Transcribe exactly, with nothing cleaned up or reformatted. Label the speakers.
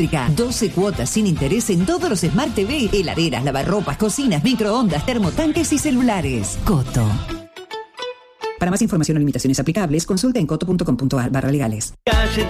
Speaker 1: doce cuotas sin interés en todos los Smart T V, heladeras, lavarropas, cocinas, microondas, termotanques y celulares. Coto. Para más información o limitaciones aplicables, consulta en coto punto com punto a r barra legales.
Speaker 2: Calle